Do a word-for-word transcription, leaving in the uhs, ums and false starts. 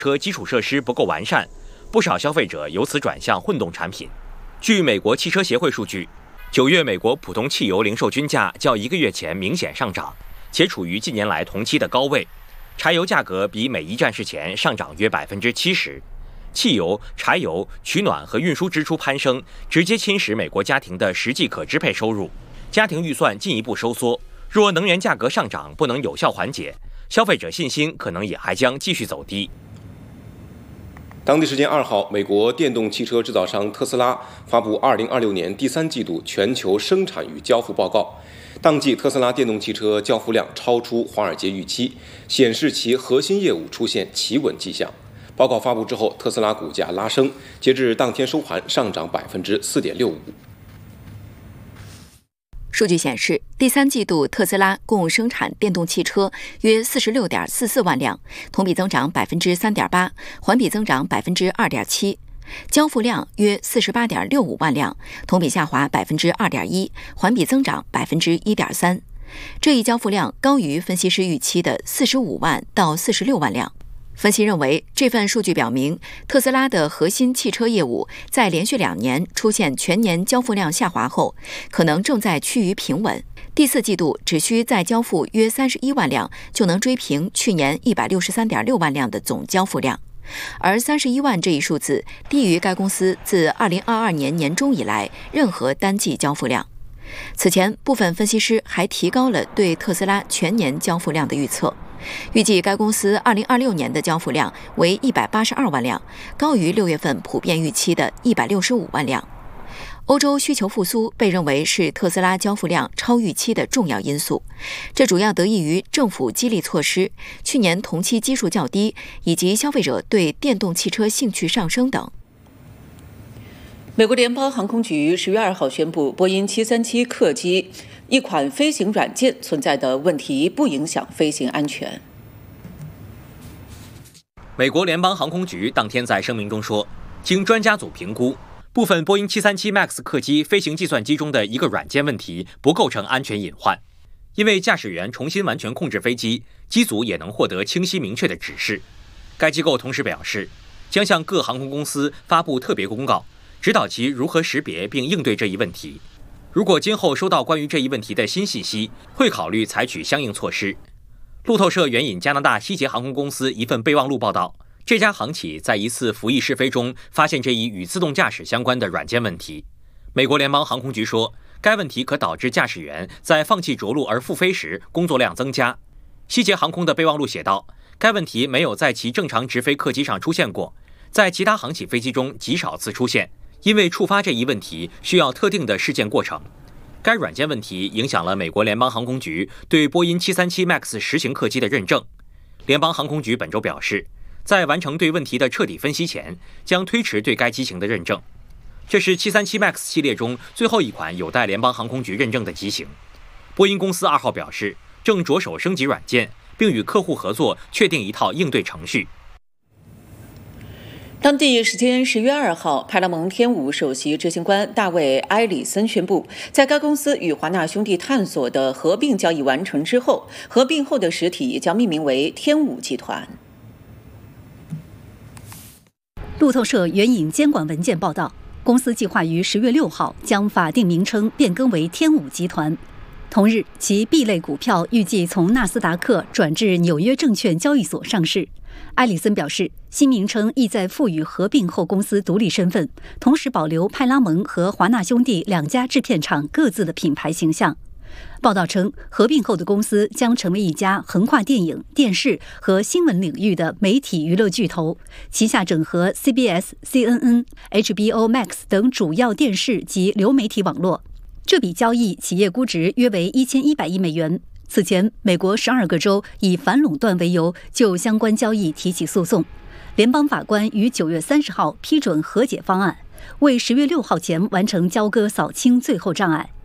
车基础设施不够完善，不少消费者由此转向混动产品。据美国汽车协会数据，九月美国普通汽油零售均价较一个月前明显上涨，且处于近年来同期的高位。柴油价格比每一站式前上涨约百分之七十。汽油、柴油、取暖和运输支出攀升，直接侵蚀美国家庭的实际可支配收入，家庭预算进一步收缩。若能源价格上涨不能有效缓解，消费者信心可能也还将继续走低。 当地时间二号，美国电动汽车制造商特斯拉发布二零二六年第三季度全球生产与交付报告。当季特斯拉电动汽车交付量超出华尔街预期，显示其核心业务出现企稳迹象。报告发布之后，特斯拉股价拉升，截至当天收盘上涨百分之四点六五。 数据显示，第三季度特斯拉共生产电动汽车约四十六点四四万辆，同比增长百分之三点八，环比增长百分之二点七。交付量约四十八点六五万辆，同比下滑百分之二点一，环比增长百分之一点三。这一交付量高于分析师预期的四十五万到四十六万辆。分析认为，这份数据表明，特斯拉的核心汽车业务在连续两年出现全年交付量下滑后，可能正在趋于平稳。第四季度只需再交付约三十一万辆，就能追平去年一百六十三点六万辆的总交付量。而三十一万这一数字低于该公司自二零二二年年中以来任何单季交付量。此前，部分分析师还提高了对特斯拉全年交付量的预测。预计该公司二零二六年的交付量为一百八十二万辆，高于六月份普遍预期的一百六十五万辆。欧洲需求复苏被认为是特斯拉交付量超预期的重要因素，这主要得益于政府激励措施、去年同期基数较低，以及消费者对电动汽车兴趣上升等。 美国联邦航空局十月二号宣布，波音七三七客机一款飞行软件存在的问题不影响飞行安全。 美国联邦航空局当天在声明中说，经专家组评估，部分波音七三七 MAX 客机飞行计算机中的一个软件问题不构成安全隐患，因为驾驶员重新完全控制飞机，机组也能获得清晰明确的指示。该机构同时表示，将向各航空公司发布特别公告，指导其如何识别并应对这一问题。如果今后收到关于这一问题的新信息，会考虑采取相应措施。路透社援引加拿大西捷航空公司一份备忘录报道，这家航企在一次服役试飞中发现这一与自动驾驶相关的软件问题。美国联邦航空局说，该问题可导致驾驶员在放弃着陆而复飞时工作量增加。西捷航空的备忘录写道，该问题没有在其正常直飞客机上出现过，在其他航企飞机中极少次出现，因为触发这一问题需要特定的事件过程。该软件问题影响了美国联邦航空局对波音七三七 MAX 实行客机的认证。联邦航空局本周表示，在完成对问题的彻底分析前，将推迟对该机型的认证。这是七三七 MAX 系列中最后一款有待联邦航空局认证的机型。波音公司二号表示，正着手升级软件，并与客户合作确定一套应对程序。 当地时间十月二号，派拉蒙天舞首席执行官大卫·埃里森宣布，在该公司与华纳兄弟探索的合并交易完成之后，合并后的实体将命名为天舞集团。 路透社援引监管文件报道，公司计划于十月六号将法定名称变更为天舞集团。同日，其 B 类股票预计从纳斯达克转至纽约证券交易所上市。埃里森表示，新名称意在赋予合并后公司独立身份，同时保留派拉蒙和华纳兄弟两家制片厂各自的品牌形象。报道称，合并后的公司将成为一家横跨电影、电视和新闻领域的媒体娱乐巨头，旗下整合 C B S、C N N、H B O Max 等主要电视及流媒体网络。这笔交易企业估值约为一千一百亿美元。此前，美国十二个州以反垄断为由就相关交易提起诉讼。联邦法官于九月三十号批准和解方案，为十月六号前完成交割扫清最后障碍。